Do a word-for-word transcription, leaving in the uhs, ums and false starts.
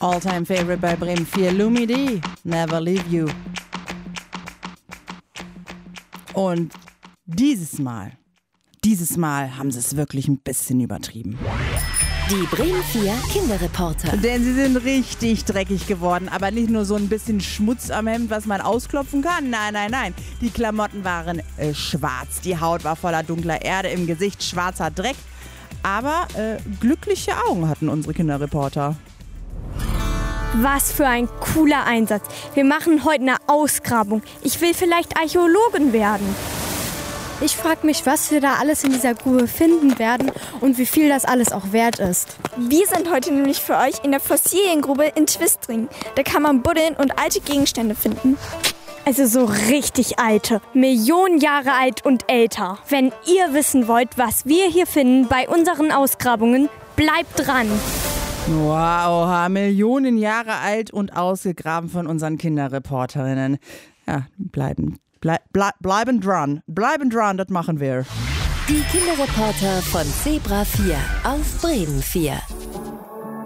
All-time favorite bei Bremen vier, Lumidee, Never Leave You. Und dieses Mal, dieses Mal haben sie es wirklich ein bisschen übertrieben. Die Bremen vier Kinderreporter. Denn sie sind richtig dreckig geworden, aber nicht nur so ein bisschen Schmutz am Hemd, was man ausklopfen kann. Nein, nein, nein. Die Klamotten waren äh, schwarz. Die Haut war voller dunkler Erde, im Gesicht schwarzer Dreck. Aber äh, glückliche Augen hatten unsere Kinderreporter. Was für ein cooler Einsatz. Wir machen heute eine Ausgrabung. Ich will vielleicht Archäologin werden. Ich frage mich, was wir da alles in dieser Grube finden werden und wie viel das alles auch wert ist. Wir sind heute nämlich für euch in der Fossiliengrube in Twistring. Da kann man Buddeln und alte Gegenstände finden. Also so richtig alte, Millionen Jahre alt und älter. Wenn ihr wissen wollt, was wir hier finden bei unseren Ausgrabungen, bleibt dran. Wow, Millionen Jahre alt und ausgegraben von unseren Kinderreporterinnen. Ja, bleiben, bleib, bleib, bleiben dran, bleiben dran, das machen wir. Die Kinderreporter von Zebra vier auf Bremen vier.